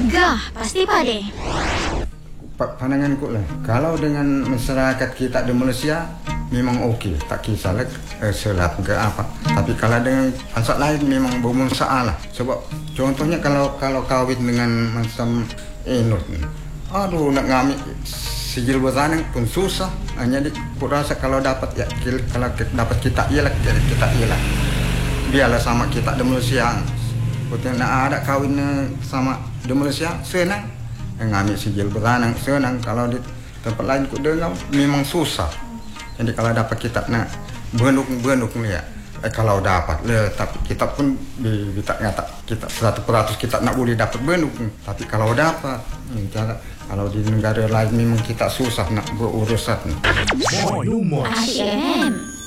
Gah, pasti pade. Pandanganku lah, kalau dengan masyarakat kita di Malaysia memang okey, tak kisahlah selap ke apa. Tapi kalau dengan bangsa lain memang bermasalah. Sebab contohnya kalau kahwin dengan macam Nur ni, aduh nak ngambil sijil bertanang pun susah. Jadi aku rasa kalau dapat ya, kalau dapat kita ialah biarlah sama kita di Malaysia. Betul nak ada kahwin sama di Malaysia senang. Ngambil sijil bertanang senang, kalau di tempat lain ku dengar memang susah. Jadi kalau dapat kita nak benuk ya, kalau dapat le, tapi kita pun tak nyata kita 100% kita nak boleh dapat benuk. Tapi kalau dapat kalau di negara lain memang kita susah nak berurusan. AFM